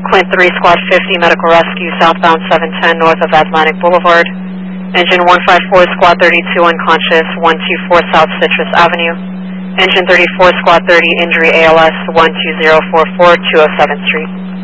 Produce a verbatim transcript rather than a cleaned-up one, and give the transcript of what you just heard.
Quint three, Squad fifty, Medical Rescue, southbound seven ten, north of Atlantic Boulevard. Engine one five four, Squad thirty-two, unconscious, one two four South Citrus Avenue. Engine thirty-four, Squad thirty, injury A L S, one two zero four four, two oh seventh Street.